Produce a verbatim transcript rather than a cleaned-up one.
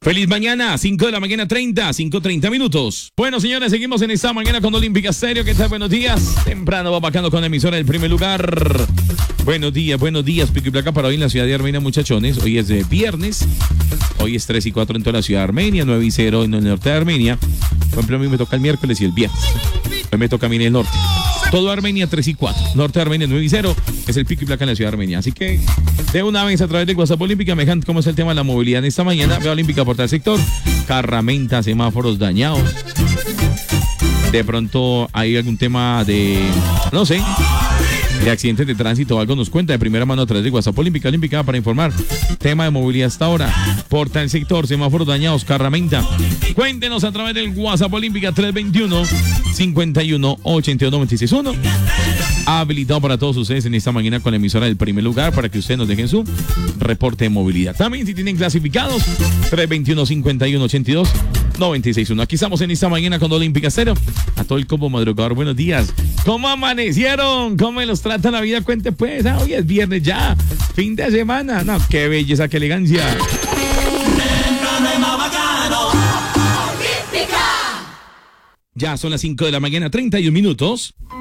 Feliz mañana, cinco de la mañana treinta, cinco treinta minutos. Bueno, señores, seguimos en esta mañana con Olímpica Stereo. ¿Qué tal? Buenos días. Temprano va bacano con la emisora del primer lugar. Buenos días, buenos días. Pico y placa para hoy en la ciudad de Armenia, muchachones. Hoy es de viernes. Hoy es tres y cuatro en toda la ciudad de Armenia, nueve y cero en el norte de Armenia. Por ejemplo, a mí me toca el miércoles y el viernes. Hoy me toca a mí en el norte. Todo Armenia tres y cuatro. Norte de Armenia nueve y cero. Es el pico y placa en la ciudad de Armenia. Así que de una vez a través del WhatsApp Olímpica me dejan cómo es el tema de la movilidad en esta mañana. Veo Olímpica por tal sector. Carramenta, semáforos dañados. De pronto hay algún tema de, no sé, de accidentes de tránsito o algo nos cuenta de primera mano a través de WhatsApp Olímpica. Olímpica para informar. Tema de movilidad hasta ahora. Por tal sector, semáforos dañados, Carramenta. Cuéntenos a través del WhatsApp Olímpica tres dos uno, cinco uno, ocho dos, nueve seis uno. Habilitado para todos ustedes en esta mañana con la emisora del primer lugar para que ustedes nos dejen su reporte de movilidad. También si tienen clasificados, tres dos uno, cinco uno, ocho dos, nueve seis uno. Aquí estamos en esta mañana con Olímpica Stereo. A todo el combo madrugador, buenos días. ¿Cómo amanecieron? ¿Cómo me los trata la vida? Cuente pues, ah, hoy es viernes ya, fin de semana. No, qué belleza, qué elegancia. Ya son las cinco de la mañana, treinta y un minutos.